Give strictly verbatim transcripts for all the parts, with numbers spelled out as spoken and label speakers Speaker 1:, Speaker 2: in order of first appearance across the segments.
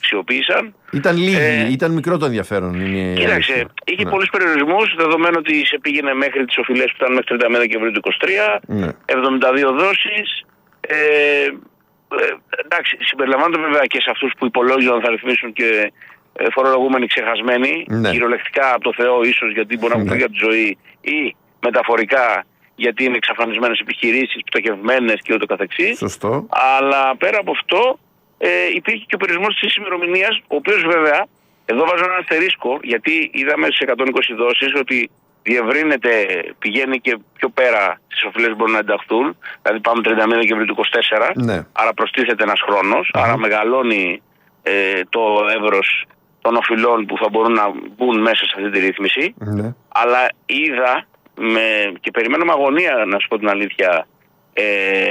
Speaker 1: αξιοποίησαν.
Speaker 2: Ήταν λίγοι,
Speaker 1: ε,
Speaker 2: ήταν μικρό το ενδιαφέρον. Είναι
Speaker 1: κοίταξε, είχε ναι. πολλούς περιορισμούς, δεδομένου ότι σε πήγαινε μέχρι τις οφειλές που ήταν μέχρι τριάντα μία Δεκεμβρίου του είκοσι τρία, ναι. εβδομήντα δύο δόσεις. Ε, ε, εντάξει, συμπεριλαμβάνονται βέβαια και σε αυτούς που υπολόγιζαν θα ρυθμίσουν και ε, φορολογούμενοι ξεχασμένοι, ναι. κυριολεκτικά από το Θεό ίσως, γιατί μπορεί να μου φύγει από τη ζωή, ή μεταφορικά γιατί είναι εξαφανισμένες επιχειρήσεις, πτωχευμένες και ούτω καθεξής.
Speaker 2: Σωστό.
Speaker 1: Αλλά πέρα από αυτό ε, υπήρχε και ο περιορισμός της ημερομηνίας, ο οποίος βέβαια, εδώ βάζω ένα αστερίσκο, γιατί είδαμε στις εκατόν είκοσι δόσεις ότι διευρύνεται, πηγαίνει και πιο πέρα στις οφειλές που μπορούν να ενταχθούν. Δηλαδή πάμε τριάντα μία Δεκεμβρίου του είκοσι τέσσερα, ναι. άρα προστίθεται ένας χρόνος, mm-hmm. άρα μεγαλώνει ε, το εύρος των οφειλών που θα μπορούν να μπουν μέσα σε αυτή τη ρύθμιση. Mm-hmm. Αλλά είδα με, και περιμένω με αγωνία, να σου πω την αλήθεια, ε,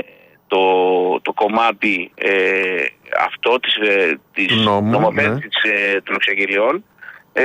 Speaker 1: το, το κομμάτι ε, αυτό της, ε, της νομοθέτησης ναι. ε, των εξαγγελιών. Ε,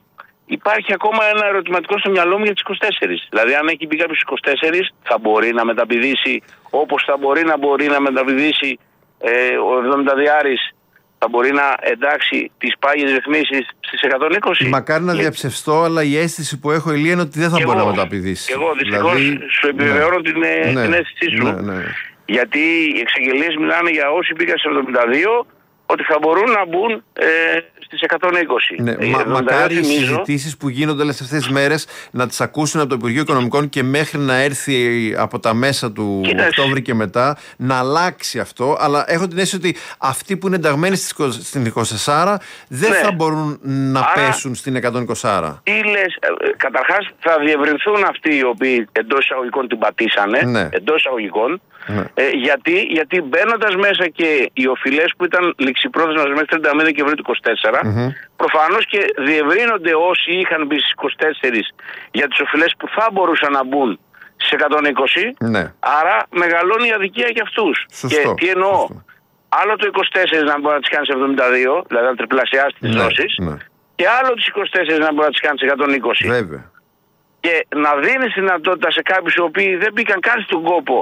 Speaker 1: Υπάρχει ακόμα ένα ερωτηματικό στο μυαλό μου για τις είκοσι τέσσερις. Δηλαδή, αν έχει μπει κάποιος είκοσι τέσσερις, θα μπορεί να μεταπηδήσει όπως θα μπορεί να μπορεί να μεταπηδήσει ε, ο εβδομηνταδιάρης, θα μπορεί να εντάξει τις πάγιες ρυθμίσεις στις εκατόν είκοσι.
Speaker 2: Μακάρι να διαψευστώ, αλλά η αίσθηση που έχω, Ηλία, είναι ότι δεν θα και μπορεί εγώ, να μεταπηδήσει.
Speaker 1: Και εγώ δυστυχώς δηλαδή, σου επιβεβαιώνω ναι, την, ναι, την αίσθησή σου. Ναι, ναι. Γιατί οι εξαγγελίες μιλάνε για όσοι πήγαν στις εβδομήντα δύο, ότι θα μπορούν να μπουν ε, στις εκατόν είκοσι.
Speaker 2: Ναι, ε, μα, μακάρι οι συζητήσεις που γίνονται όλες αυτές τις μέρες να τις ακούσουν από το Υπουργείο Οικονομικών και μέχρι να έρθει από τα μέσα του Κοίταξε. Οκτώβρη και μετά να αλλάξει αυτό. Αλλά έχω την αίσθηση ότι αυτοί που είναι ενταγμένοι στην είκοσι τέσσερα δεν ναι. θα μπορούν να Άρα, πέσουν στην εκατόν είκοσι. Τι
Speaker 1: λες, καταρχάς θα διευρυνθούν αυτοί οι οποίοι εντός εισαγωγικών την πατήσανε. Ναι. Εντός εισαγωγικών. Ναι. Ε, γιατί, γιατί μπαίνοντας μέσα και οι οφειλές που ήταν ληξιπρόθεσμες μέχρι τριάντα μία Δεκεμβρίου του είκοσι τέσσερα, mm-hmm. προφανώς και διευρύνονται όσοι είχαν μπει στις είκοσι τέσσερα για τις οφειλές που θα μπορούσαν να μπουν στις εκατόν είκοσι. Ναι. Άρα μεγαλώνει η αδικία για αυτούς. Σωστό. Και τι εννοώ, Σωστό. άλλο το είκοσι τέσσερα να μπορεί να τις κάνει σε εβδομήντα δύο, δηλαδή να τριπλασιάσει τις ναι. δόσεις, ναι. και άλλο τις είκοσι τέσσερα να μπορεί να τις κάνει σε εκατόν είκοσι.
Speaker 2: Βέβαια.
Speaker 1: Και να δίνεις δυνατότητα σε κάποιους οι οποίοι δεν μπήκαν καν στον κόπο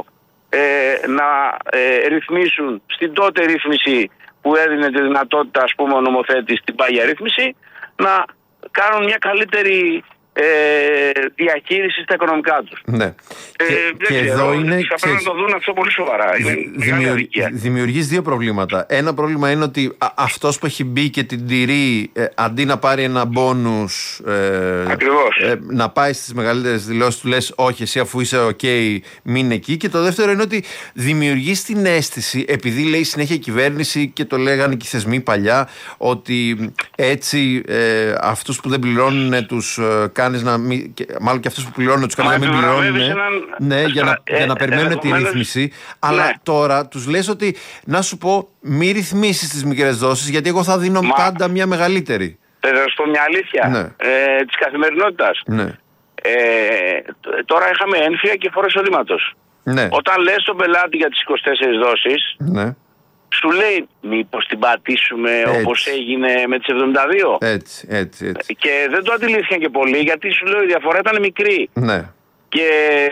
Speaker 1: Ε, να ε, ρυθμίσουν στην τότε ρύθμιση που έδινε τη δυνατότητα, ας πούμε, ο νομοθέτης στην πάγια ρύθμιση, να κάνουν μια καλύτερη ε, διαχείριση στα οικονομικά τους.
Speaker 2: Ναι.
Speaker 1: Ε,
Speaker 2: και,
Speaker 1: δεν
Speaker 2: και
Speaker 1: ξέρω,
Speaker 2: εδώ είναι,
Speaker 1: θα πρέπει να το δουν αυτό πολύ σοβαρά.
Speaker 2: Δημιουργ, δημιουργείς δύο προβλήματα. Ένα πρόβλημα είναι ότι α, αυτός που έχει μπει και την τηρεί, ε, αντί να πάρει ένα μπόνους, ε, ε, να πάει στις μεγαλύτερες δηλώσεις, του λες όχι, εσύ αφού είσαι ok μην εκεί. Και το δεύτερο είναι ότι δημιουργείς την αίσθηση, επειδή λέει συνέχεια η κυβέρνηση και το λέγανε και οι θεσμοί παλιά, ότι έτσι ε, αυτούς που δεν πληρώνουν τους ε, κάνεις να μην, και, μάλλον και αυτούς που πληρώνουν τους κάνεις να μην πληρώνουν, έναν... ναι, για να, ε, για να περιμένουν ε, τη ρύθμιση. Ναι. Αλλά τώρα τους λες ότι να σου πω μη ρυθμίσεις τις μικρές δόσεις, γιατί εγώ θα δίνω Μα... πάντα μια μεγαλύτερη.
Speaker 1: Θα σου πω μια αλήθεια ναι. ε, της καθημερινότητας.
Speaker 2: Ναι.
Speaker 1: Ε, τώρα είχαμε ένφια και φόρο εισοδήματος.
Speaker 2: Ναι.
Speaker 1: Όταν λες στον πελάτη για τις είκοσι τέσσερις δόσεις,
Speaker 2: ναι.
Speaker 1: σου λέει μήπως την πατήσουμε έτσι. Όπως έγινε με τις εβδομήντα δύο.
Speaker 2: Έτσι, έτσι, έτσι.
Speaker 1: Και δεν το αντιλήφθηκαν και πολύ, γιατί σου λέω η διαφορά ήταν μικρή.
Speaker 2: Ναι.
Speaker 1: Και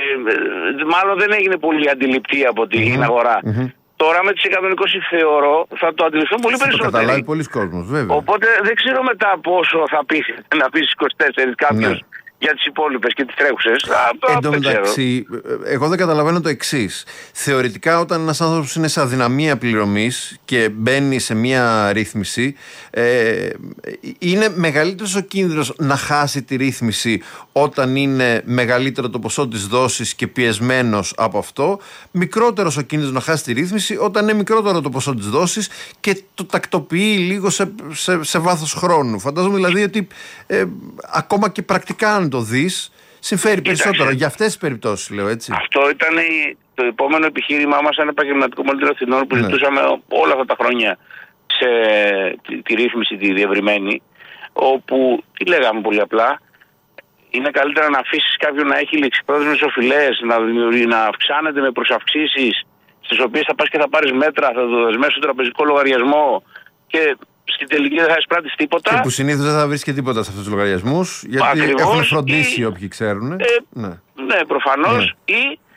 Speaker 1: μάλλον δεν έγινε πολύ αντιληπτή από την mm-hmm. αγορά. Mm-hmm. Τώρα με τις εκατόν είκοσι θεωρώ θα το αντιληφθούν πολύ περισσότερο. Θα το
Speaker 2: καταλάβει πολλοί κόσμος, βέβαια.
Speaker 1: Οπότε δεν ξέρω μετά πόσο θα πεις να πεις είκοσι τέσσερα κάποιος. Ναι. Για τις υπόλοιπες και τις τρέχουσες.
Speaker 2: Εν τω μεταξύ, εγώ δεν καταλαβαίνω το εξής. Θεωρητικά, όταν ένας άνθρωπος είναι σε αδυναμία πληρωμής και μπαίνει σε μια ρύθμιση, ε, είναι μεγαλύτερος ο κίνδυνος να χάσει τη ρύθμιση όταν είναι μεγαλύτερο το ποσό της δόσης και πιεσμένος από αυτό. Μικρότερος ο κίνδυνος να χάσει τη ρύθμιση όταν είναι μικρότερο το ποσό της δόσης και το τακτοποιεί λίγο σε, σε, σε βάθος χρόνου. Φαντάζομαι δηλαδή ότι ε, ακόμα και πρακτικά αν το δεις, συμφέρει Κοίταξε. περισσότερο για αυτές τις περιπτώσεις, λέω έτσι.
Speaker 1: Αυτό ήταν το επόμενο επιχείρημά μας σαν επαγγελματικό μοντέλο ευθυνών που ναι. ζητούσαμε όλα αυτά τα χρόνια σε τη, τη ρύθμιση τη διευρυμένη, όπου, τι λέγαμε πολύ απλά, είναι καλύτερα να αφήσεις κάποιον να έχει ληξιπρόθεσμες οφειλές, να, να αυξάνεται με προσαυξήσεις, στις οποίες θα πας και θα πάρεις μέτρα, θα το δεσμεύσεις στο τραπεζικό λογαριασμό και στην τελική δεν θα εισπράττεις τίποτα.
Speaker 2: Και που συνήθως δεν θα βρεις και τίποτα σε αυτούς τους λογαριασμούς, γιατί Ακριβώς, έχουν φροντίσει ή, όποιοι ξέρουν. Ε,
Speaker 1: ναι, ναι προφανώς. Ναι. Ή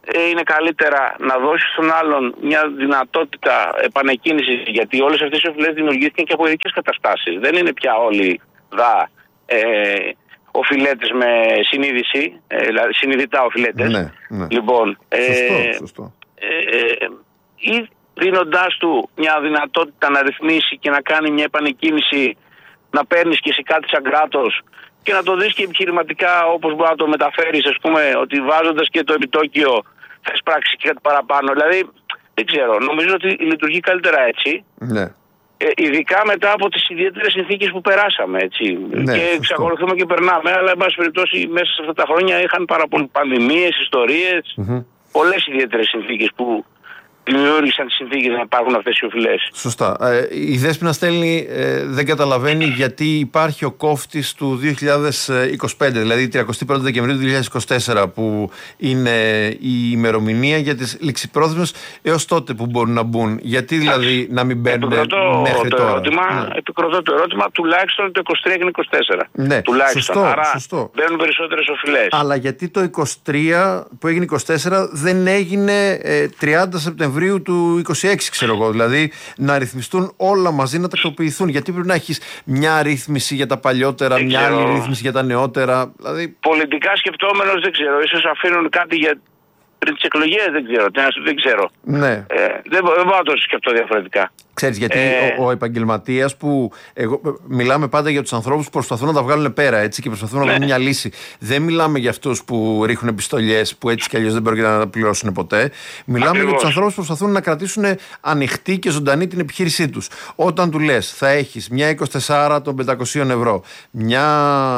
Speaker 1: είναι καλύτερα να δώσεις στον άλλον μια δυνατότητα επανεκκίνησης, γιατί όλες αυτές οι οφειλές δημιουργήθηκαν και από ειδικές καταστάσεις. Δεν είναι πια όλοι δα ε, οφειλέτες με συνείδηση, ε, δηλαδή συνειδητά οφειλέτες.
Speaker 2: Ναι, ναι.
Speaker 1: Λοιπόν,
Speaker 2: σωστό,
Speaker 1: ε,
Speaker 2: σωστό.
Speaker 1: Ε, ε, ή δίνοντάς του μια δυνατότητα να ρυθμίσει και να κάνει μια επανεκκίνηση, να παίρνεις και εσύ κάτι σαν κράτος και να το δεις και επιχειρηματικά, όπως μπορεί να το μεταφέρεις, ας πούμε, ότι βάζοντας και το επιτόκιο θα εισπράξει και κάτι παραπάνω. Δηλαδή, δεν ξέρω, νομίζω ότι λειτουργεί καλύτερα έτσι.
Speaker 2: Ναι.
Speaker 1: Ε, ειδικά μετά από τις ιδιαίτερες συνθήκες που περάσαμε, έτσι.
Speaker 2: Ναι,
Speaker 1: και
Speaker 2: σωστό.
Speaker 1: εξακολουθούμε και περνάμε, αλλά εν πάση περιπτώσει μέσα σε αυτά τα χρόνια είχαν πάρα πολλές πανδημίες, ιστορίες,
Speaker 2: Mm-hmm.
Speaker 1: πολλές ιδιαίτερες συνθήκες που δημιούργησαν τις συνθήκες να υπάρχουν αυτές οι οφειλές.
Speaker 2: Σωστά. Ε, η Δέσποινα στέλνει, ε, δεν καταλαβαίνει γιατί υπάρχει ο κόφτης του δύο χιλιάδες είκοσι πέντε, δηλαδή τριάντα πρώτη Δεκεμβρίου του δύο χιλιάδες είκοσι τέσσερα, που είναι η ημερομηνία για τις ληξιπρόθεσμες έως τότε που μπορούν να μπουν. Γιατί δηλαδή να μην μπαίνουν μέχρι
Speaker 1: το
Speaker 2: τώρα.
Speaker 1: Ερώτημα,
Speaker 2: ναι.
Speaker 1: Επικροτώ το ερώτημα, τουλάχιστον το είκοσι τρία και είκοσι τέσσερα.
Speaker 2: Ναι,
Speaker 1: τουλάχιστον.
Speaker 2: σωστό,
Speaker 1: Άρα
Speaker 2: σωστό.
Speaker 1: μπαίνουν περισσότερες οφειλές.
Speaker 2: Αλλά γιατί το είκοσι τρία που έγινε είκοσι τέσσερα δεν έγινε ε, τριάντα Σεπτεμβρίου του είκοσι έξι, ξέρω εγώ. Δηλαδή να ρυθμιστούν όλα μαζί, να τακτοποιηθούν. Γιατί πρέπει να έχεις μια ρύθμιση για τα παλιότερα,
Speaker 1: δεν
Speaker 2: μια
Speaker 1: ξέρω.
Speaker 2: άλλη ρύθμιση για τα νεότερα. Δηλαδή...
Speaker 1: Πολιτικά σκεπτόμενος δεν ξέρω. Ίσως αφήνουν κάτι για πριν τις εκλογές, δεν ξέρω. Δεν ξέρω.
Speaker 2: Ναι.
Speaker 1: Ε, δεν, δεν μπορώ να το σκεφτώ διαφορετικά.
Speaker 2: Ξέρεις, γιατί
Speaker 1: Ε...
Speaker 2: ο, ο επαγγελματίας που. Εγώ, μιλάμε πάντα για τους ανθρώπους που προσπαθούν να τα βγάλουν πέρα, έτσι, και προσπαθούν
Speaker 1: ναι.
Speaker 2: να βρουν μια λύση. Δεν μιλάμε για αυτούς που ρίχνουν επιστολιές που έτσι κι αλλιώς δεν πρόκειται να τα πληρώσουν ποτέ. Μιλάμε
Speaker 1: Ακριβώς.
Speaker 2: για τους ανθρώπους που προσπαθούν να κρατήσουν ανοιχτή και ζωντανή την επιχείρησή τους. Όταν του λες, θα έχεις μια είκοσι τέσσερα των πεντακόσια ευρώ, μια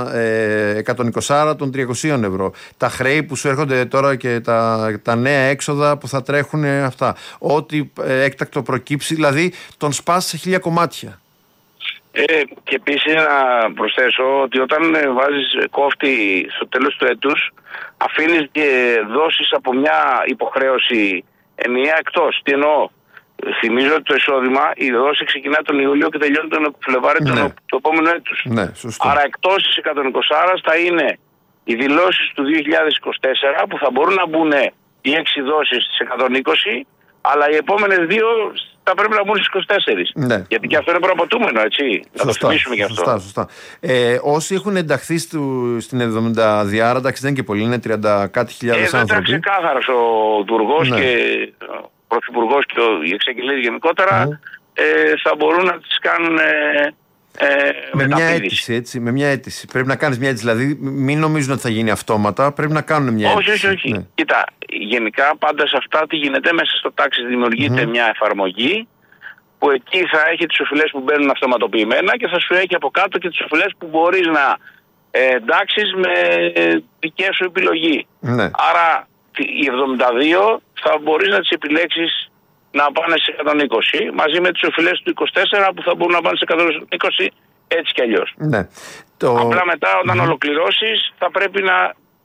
Speaker 2: ε, εκατόν είκοσι των τριακόσια ευρώ, τα χρέη που σου έρχονται τώρα και τα, τα νέα έξοδα που θα τρέχουν αυτά, ό,τι ε, έκτακτο προκύψει, δηλαδή τον σπάς σε χίλια κομμάτια.
Speaker 1: Ε, και επίσης να προσθέσω ότι όταν βάζεις κόφτη στο τέλος του έτους, αφήνεις και δώσεις από μια υποχρέωση ενιαία εκτός. Τι εννοώ? Θυμίζω ότι το εισόδημα, η δόση ξεκινά τον Ιούλιο και τελειώνει τον Φλεβάρι ναι. του επόμενου έτους.
Speaker 2: Ναι, σωστό.
Speaker 1: Άρα εκτός της εκατόν είκοσι θα είναι οι δηλώσεις του δύο χιλιάδες είκοσι τέσσερα που θα μπορούν να μπουν οι έξι δόσεις στις εκατόν είκοσι, αλλά οι επόμενες δύο θα πρέπει να μπουν στις είκοσι τέσσερα.
Speaker 2: Ναι.
Speaker 1: Γιατί και αυτό είναι προαπαιτούμενο, έτσι.
Speaker 2: Σωστά,
Speaker 1: να το θυμίσουμε και αυτό.
Speaker 2: Σωστά, σωστά. Ε, όσοι έχουν ενταχθεί στου, στην εβδομήντα διάρα, εντάξει, δεν είναι και πολλοί, είναι τριάντα κάτι χιλιάδες
Speaker 1: ε,
Speaker 2: άνθρωποι.
Speaker 1: Είναι ξεκάθαρος ο Υπουργός
Speaker 2: ναι.
Speaker 1: και ο Πρωθυπουργός και οι εξαγγελίες γενικότερα ναι. ε, θα μπορούν να τις κάνουν. Ε, Ε,
Speaker 2: με μια αίτηση, έτσι, με μια αίτηση. Πρέπει να κάνεις μια αίτηση, δηλαδή μην νομίζουν ότι θα γίνει αυτόματα, πρέπει να κάνουν μια
Speaker 1: όχι,
Speaker 2: αίτηση.
Speaker 1: Όχι, όχι,
Speaker 2: ναι.
Speaker 1: Κοίτα, γενικά πάντα σε αυτά τι γίνεται μέσα στο τάξη δημιουργείται mm-hmm. μια εφαρμογή που εκεί θα έχει τις οφειλές που μπαίνουν αυτοματοποιημένα και θα σου έχει από κάτω και τις οφειλές που μπορείς να ε, εντάξεις με δικές σου επιλογή.
Speaker 2: Ναι.
Speaker 1: Άρα οι εβδομήντα δύο θα μπορείς να τις επιλέξεις να πάνε σε εκατόν είκοσι μαζί με τις οφειλές του είκοσι τέσσερα που θα μπορούν να πάνε σε εκατόν είκοσι έτσι κι αλλιώς.
Speaker 2: Ναι. Το...
Speaker 1: Απλά μετά όταν
Speaker 2: mm.
Speaker 1: ολοκληρώσεις θα πρέπει να,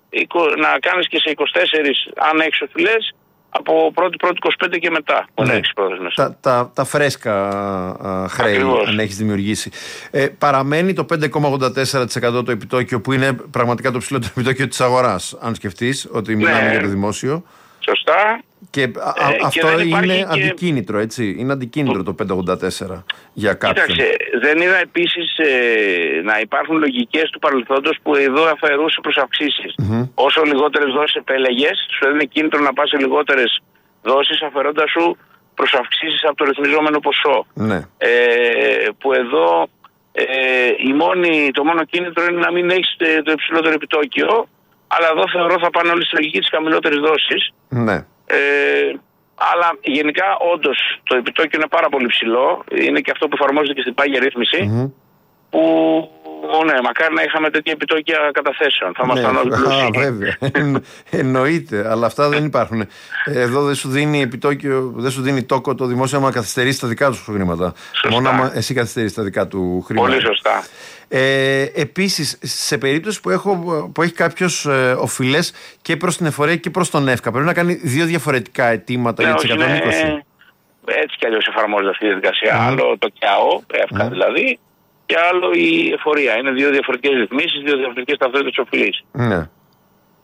Speaker 1: να κάνεις και σε είκοσι τέσσερα αν έχεις οφειλές από πρώτη πρώτη είκοσι πέντε και μετά που
Speaker 2: ναι.
Speaker 1: έχεις πρόθεσμες.
Speaker 2: Τα, τα, τα φρέσκα α, χρέη ακριβώς. Αν έχεις δημιουργήσει. Ε, παραμένει το πέντε κόμμα ογδόντα τέσσερα τοις εκατό το επιτόκιο που είναι πραγματικά το ψηλότερο επιτόκιο της αγοράς, αν σκεφτείς ότι μιλάμε ναι. για το δημόσιο.
Speaker 1: Σωστά.
Speaker 2: Και, α,
Speaker 1: ε,
Speaker 2: αυτό
Speaker 1: και
Speaker 2: είναι
Speaker 1: και...
Speaker 2: αντικίνητρο, έτσι. Είναι αντικίνητρο το πέντε ογδόντα τέσσερα για κάποιον.
Speaker 1: Κοίταξε, δεν είδα επίσης ε, να υπάρχουν λογικές του παρελθόντος που εδώ αφαιρούσε προς αυξήσεις. Mm-hmm. Όσο λιγότερες δόσεις επέλεγες, σου έδινε κίνητρο να πας σε λιγότερες δόσεις αφαιρώντας σου προς αυξήσεις από το ρυθμιζόμενο ποσό.
Speaker 2: Ναι.
Speaker 1: Ε, που εδώ ε, η μόνη, το μόνο κίνητρο είναι να μην έχεις το υψηλότερο επιτόκιο, αλλά εδώ θεωρώ θα πάνε όλοι στη λογική της χαμηλότερης δόσης.
Speaker 2: Ναι.
Speaker 1: Ε, αλλά γενικά όντως το επιτόκιο είναι πάρα πολύ ψηλό. Είναι και αυτό που εφαρμόζεται και στην πάγια ρύθμιση. Mm-hmm. Που ναι, μακάρι να είχαμε τέτοια επιτόκια καταθέσεων. Θα ήμασταν όλοι πλούσιοι.
Speaker 2: Α, βέβαια. Εννοείται, αλλά αυτά δεν υπάρχουν. Εδώ δεν σου δίνει επιτόκιο, δεν σου δίνει τόκο το δημόσιο άμα καθυστερήσει τα δικά του χρήματα.
Speaker 1: Σωστά.
Speaker 2: Μόνο άμα εσύ καθυστερήσει τα δικά του χρήματα.
Speaker 1: Πολύ σωστά.
Speaker 2: Ε, επίσης, σε περίπτωση που, έχω, που έχει κάποιος ε, οφειλές και προς την εφορία και προς τον ΕΦΚΑ, πρέπει να κάνει δύο διαφορετικά αιτήματα ναι, για τις εκατόν είκοσι.
Speaker 1: Ναι, έτσι κι αλλιώς εφαρμόζεται αυτή η διαδικασία. Mm. Άλλο το ΚΙΑΟ, ΕΦΚΑ mm. δηλαδή, και άλλο η εφορία. Είναι δύο διαφορετικές ρυθμίσεις, δύο διαφορετικές ταυτότητες οφειλής.
Speaker 2: Ναι.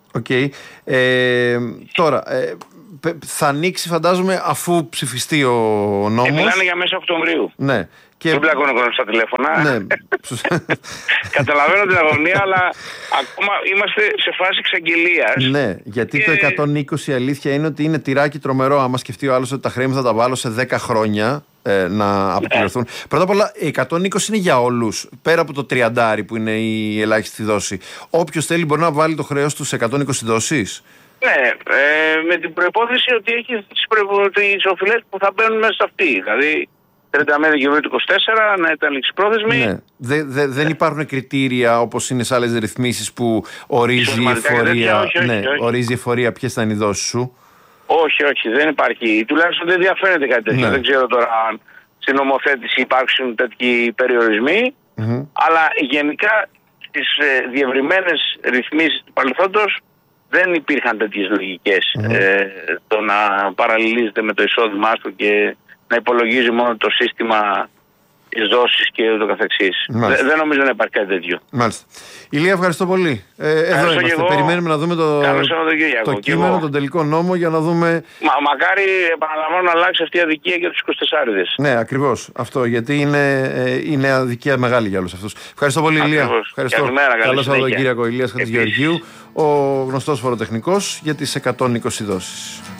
Speaker 2: Okay. Ε, τώρα, ε, θα ανοίξει φαντάζομαι αφού ψηφιστεί ο νόμος.
Speaker 1: Ε, μιλάνε για μέσα Οκτωβρίου.
Speaker 2: Ναι. Και...
Speaker 1: Δεν πλακώνω κόσμο στα τηλέφωνα.
Speaker 2: Ναι.
Speaker 1: Καταλαβαίνω την αγωνία, αλλά ακόμα είμαστε σε φάση εξαγγελίας.
Speaker 2: Ναι, γιατί και... το εκατόν είκοσι αλήθεια είναι ότι είναι τυράκι τρομερό. Άμα σκεφτεί ο άλλος ότι τα χρήματα θα τα βάλω σε δέκα χρόνια ε, να αποπληρωθούν. Ναι. Πρώτα απ' όλα, εκατόν είκοσι είναι για όλους. Πέρα από το τριάντα που είναι η ελάχιστη δόση. Όποιος θέλει μπορεί να βάλει το χρέος του σε εκατόν είκοσι δόσεις.
Speaker 1: Ναι, ε, με την προϋπόθεση ότι έχει τις οφειλές που θα μπαίνουν μέσα σε αυτή. Δηλαδή, τριάντα μία Δεκεμβρίου του είκοσι τέσσερα να ήταν ληξιπρόθεσμη.
Speaker 2: Ναι. Δε, δε, δεν ναι. υπάρχουν κριτήρια όπως είναι σε άλλες ρυθμίσεις που ορίζει η εφορία.
Speaker 1: Όχι, όχι,
Speaker 2: ναι,
Speaker 1: όχι.
Speaker 2: ορίζει η εφορία ποιες θα είναι οι δόσεις σου.
Speaker 1: Όχι, όχι, δεν υπάρχει. Τουλάχιστον δεν διαφαίνεται κάτι τέτοιο. Ναι. Δεν ξέρω τώρα αν στην νομοθέτηση υπάρξουν τέτοιοι περιορισμοί. Mm-hmm. Αλλά γενικά στις ε, διευρυμένες ρυθμίσεις του παρελθόντος δεν υπήρχαν τέτοιες λογικές. Mm-hmm. Ε, το να παραλληλίζεται με το εισόδημά του και να υπολογίζει μόνο το σύστημα, τις δόσεις και ούτω καθεξής. Δεν, δεν νομίζω να υπάρχει κάτι τέτοιο.
Speaker 2: Μάλιστα. Ηλία, ευχαριστώ πολύ. Ε, εδώ είμαστε. Εγώ, περιμένουμε να δούμε το, το κείμενο, τον τελικό νόμο για να δούμε...
Speaker 1: Μα, μακάρι, επαναλαμβάνω, να αλλάξει αυτή η αδικία για τους εικοσιτεσσάριδες.
Speaker 2: Ναι, ακριβώς. Αυτό, γιατί είναι, είναι αδικία μεγάλη για όλους αυτούς. Ευχαριστώ πολύ, Ηλία. Ευχαριστώ.
Speaker 1: Καλημέρα,
Speaker 2: καλό Σαββατοκύριακο, Ηλίας Χατζηγεωργίου, ο γνωστός φοροτεχνικός για τις εκατόν είκοσι δόσεις.